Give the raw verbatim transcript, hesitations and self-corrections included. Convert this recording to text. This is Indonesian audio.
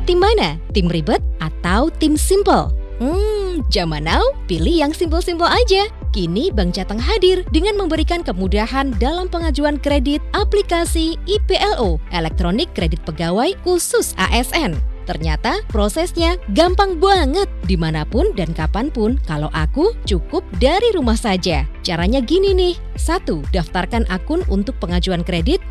Tim mana? Tim ribet atau tim simple? Hmm, zaman now, pilih yang simpel-simpel aja. Kini Bank Jateng hadir dengan memberikan kemudahan dalam pengajuan kredit aplikasi I P L O, Elektronik Kredit Pegawai Khusus A S N. Ternyata prosesnya gampang banget, dimanapun dan kapanpun. Kalau aku cukup dari rumah saja. Caranya gini nih. Satu, daftarkan akun untuk pengajuan kredit